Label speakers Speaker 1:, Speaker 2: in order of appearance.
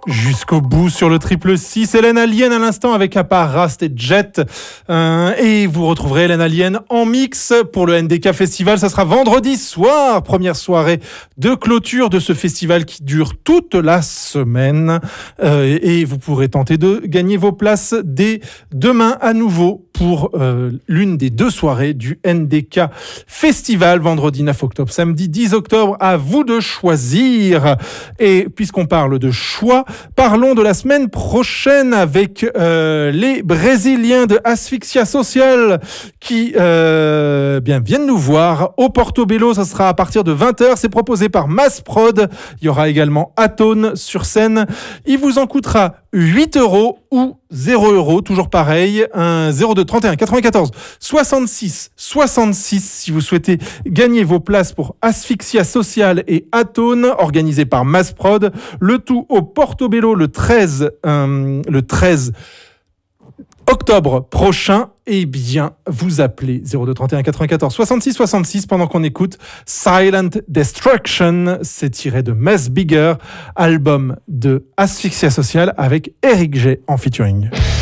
Speaker 1: Jusqu'au bout sur le 666, Hélène Alien à l'instant avec à part Rast et Jet. Et vous retrouverez Hélène Alien en mix pour le NDK Festival. Ça sera vendredi soir, première soirée de clôture de ce festival qui dure toute la semaine. Et vous pourrez tenter de gagner vos places dès demain à nouveau pour l'une des deux soirées du NDK Festival, vendredi 9 octobre, samedi 10 octobre. À vous de choisir. Et puisqu'on parle de choix, parlons de la semaine prochaine avec les Brésiliens de Asphyxia Social qui viennent nous voir au Portobello. Ça sera à partir de 20h. C'est proposé par Mass Prod. Il y aura également Atone sur scène. Il vous en coûtera 8€ ou 0€, toujours pareil, un 02 31 94 66 66 si vous souhaitez gagner vos places pour Asphyxia Social et Atone, organisé par Mass Prod, le tout au Portobello le 13 octobre prochain. Eh bien, vous appelez 02 31 94 66 66 pendant qu'on écoute Silent Destruction. C'est tiré de Mess Bigger, album de Asphyxia Social avec Eric G en featuring.